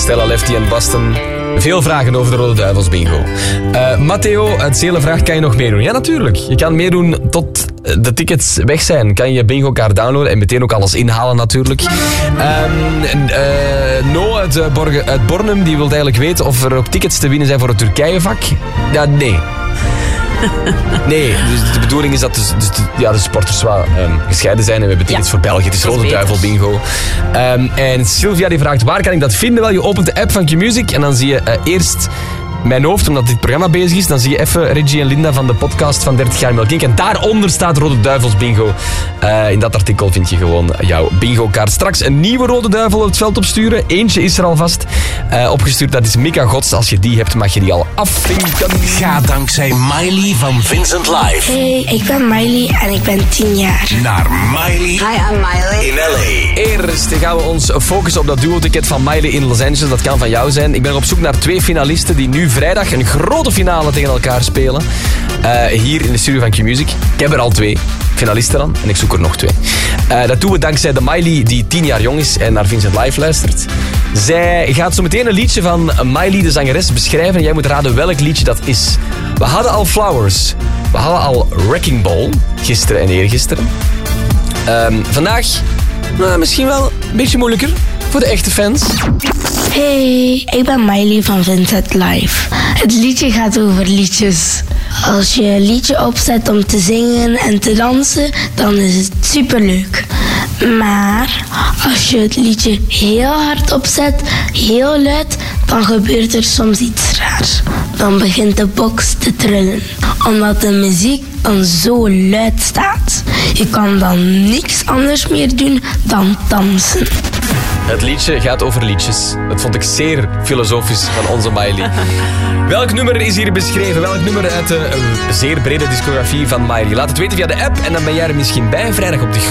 Stella Lefty en Boston. Veel vragen over de Rode Duivels bingo. Matteo, uit Zeelenvraag, kan je nog meedoen? Ja, natuurlijk. Je kan meedoen tot de tickets weg zijn. Kan je bingo-kaart downloaden en meteen ook alles inhalen natuurlijk. No uit Bornem, die wil eigenlijk weten of er ook tickets te winnen zijn voor het Turkije-vak. Ja, nee. Nee, dus de bedoeling is dat de sporters wel gescheiden zijn en we hebben tickets voor België. Het is Rode Duivel bingo. En Sylvia die vraagt, waar kan ik dat vinden? Wel, je opent de app van Q-Music en dan zie je eerst mijn hoofd, omdat dit programma bezig is. Dan zie je even Reggie en Linda van de podcast van 30 jaar Melkink. En daaronder staat Rode Duivels bingo. In dat artikel vind je gewoon jouw bingo-kaart. Straks een nieuwe Rode Duivel het veld opsturen. Eentje is er alvast opgestuurd. Dat is Mika Gods. Als je die hebt, mag je die al afvinken. Ga dankzij Miley van Vincent Live. Hey, ik ben Miley en ik ben 10 jaar. Naar Miley. Hi, I'm Miley. In L.A. Eerst gaan we ons focussen op dat duo-ticket van Miley in Los Angeles. Dat kan van jou zijn. Ik ben op zoek naar 2 finalisten die nu vrijdag een grote finale tegen elkaar spelen. Hier in de studio van Q-Music. Ik heb er al 2 finalisten dan en ik zoek er nog 2. Dat doen we dankzij de Miley die 10 jaar jong is en naar Vincent Live luistert. Zij gaat zo meteen een liedje van Miley, de zangeres, beschrijven en jij moet raden welk liedje dat is. We hadden al Flowers. We hadden al Wrecking Ball, gisteren en eergisteren. Vandaag misschien wel een beetje moeilijker voor de echte fans. Hey, ik ben Miley van Vincent Live. Het liedje gaat over liedjes. Als je een liedje opzet om te zingen en te dansen, dan is het superleuk. Maar als je het liedje heel hard opzet, heel luid, dan gebeurt er soms iets raars. Dan begint de box te trillen, omdat de muziek dan zo luid staat. Je kan dan niks anders meer doen dan dansen. Het liedje gaat over liedjes. Dat vond ik zeer filosofisch van onze Miley. Welk nummer is hier beschreven? Welk nummer uit de zeer brede discografie van Miley? Laat het weten via de app en dan ben jij er misschien bij. Vrijdag op de